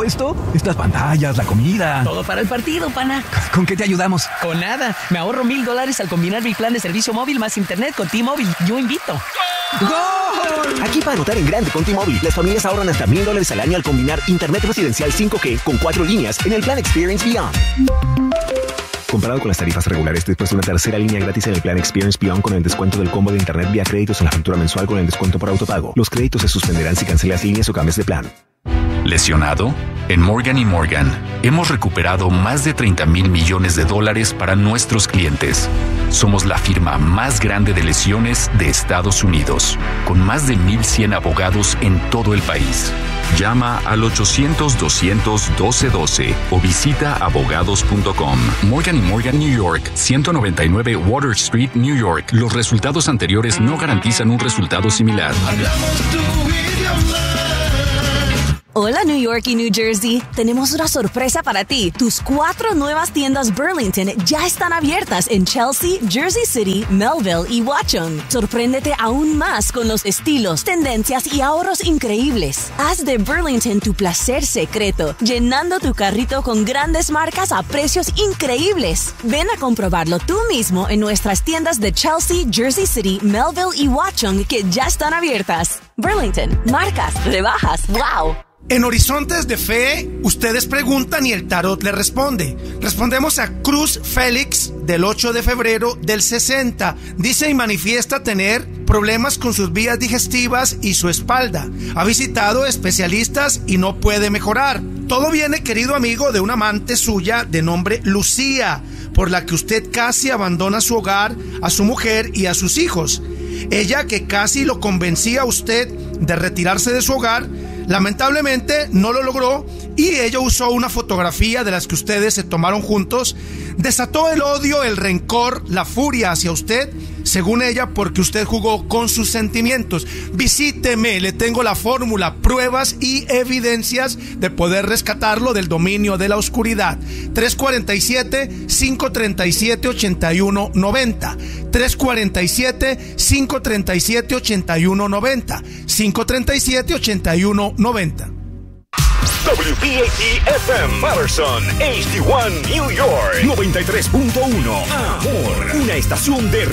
esto? Estas pantallas, la comida. Todo para el partido, pana. ¿Con qué te ayudamos? Con nada. Me ahorro $1,000 al combinar mi plan de servicio móvil más internet con T-Mobile. Yo invito. ¡Gol! Aquí para anotar en grande con T-Mobile. Las familias ahorran hasta $1,000 al año al combinar internet residencial 5G con 4 líneas en el plan Experience Beyond. Comparado con las tarifas regulares, después de una tercera línea gratis en el plan Experience Beyond con el descuento del combo de internet vía créditos en la factura mensual con el descuento por autopago. Los créditos se suspenderán si cancelas líneas o cambias de plan. ¿Lesionado? En Morgan & Morgan hemos recuperado más de $30,000 millones para nuestros clientes. Somos la firma más grande de lesiones de Estados Unidos, con más de 1,100 abogados en todo el país. Llama al 800-200-1212 o visita abogados.com. Morgan & Morgan, New York, 199 Water Street, New York. Los resultados anteriores no garantizan un resultado similar. Hablamos tu idioma. Hola New York y New Jersey, tenemos una sorpresa para ti. Tus 4 nuevas tiendas Burlington ya están abiertas en Chelsea, Jersey City, Melville y Watchung. Sorpréndete aún más con los estilos, tendencias y ahorros increíbles. Haz de Burlington tu placer secreto, llenando tu carrito con grandes marcas a precios increíbles. Ven a comprobarlo tú mismo en nuestras tiendas de Chelsea, Jersey City, Melville y Watchung que ya están abiertas. Burlington, marcas, rebajas, wow. En Horizontes de Fe, ustedes preguntan y el tarot les responde. Respondemos a Cruz Félix, del 8 de febrero del 60. Dice y manifiesta tener problemas con sus vías digestivas y su espalda. Ha visitado especialistas y no puede mejorar. Todo viene, querido amigo, de una amante suya de nombre Lucía, por la que usted casi abandona su hogar, a su mujer y a sus hijos. Ella, que casi lo convencía a usted de retirarse de su hogar, lamentablemente no lo logró y ella usó una fotografía de las que ustedes se tomaron juntos, desató el odio, el rencor, la furia hacia usted, según ella, porque usted jugó con sus sentimientos. Visíteme, le tengo la fórmula, pruebas y evidencias de poder rescatarlo del dominio de la oscuridad. 347-537-8190. 347-537-8190. 537-8190. WPAT-FM Patterson, HD1 New York 93.1. Amor, una estación de